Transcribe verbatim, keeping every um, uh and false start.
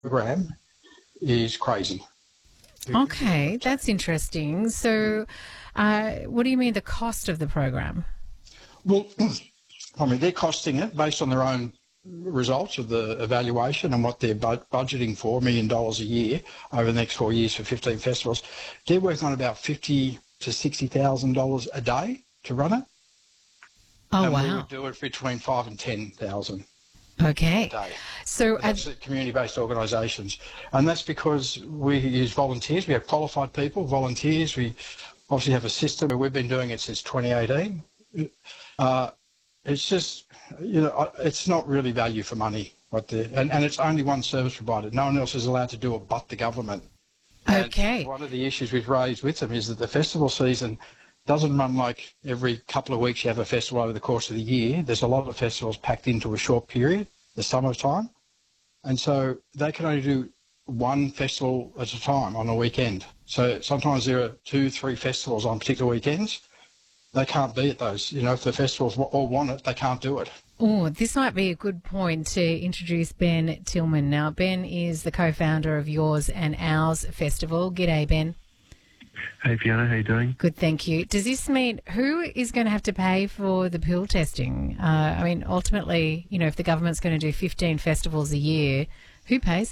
program is crazy. Okay, that's interesting. So uh, what do you mean the cost of the program? Well, I mean, they're costing it based on their own results of the evaluation and what they're bu- budgeting for, a million dollars a year over the next four years for fifteen festivals. They're working on about fifty to sixty thousand dollars a day to run it. Oh, and wow. we would do it between five and ten thousand Okay. a day. So But that's the community-based organisations, and that's because we use volunteers. We have qualified people, volunteers. We obviously have a system where we've been doing it since twenty eighteen. Uh, it's just, you know, it's not really value for money. What the and, and it's only one service provider. No one else is allowed to do it but the government. And Okay. one of the issues we've raised with them is that the festival season doesn't run like every couple of weeks you have a festival over the course of the year. There's a lot of festivals packed into a short period, the summertime. And so they can only do one festival at a time on a weekend. So sometimes there are two, three festivals on particular weekends. They can't be at those. You know, if the festivals all want it, they can't do it. Oh, this might be a good point to introduce Ben Tillman. Now, Ben is the co-founder of Yours and Ours Festival. G'day, Ben. Hey Fiona, how you doing? Good, thank you. Does this mean who is going to have to pay for the pill testing? Uh, I mean, ultimately, you know, if the government's going to do fifteen festivals a year, who pays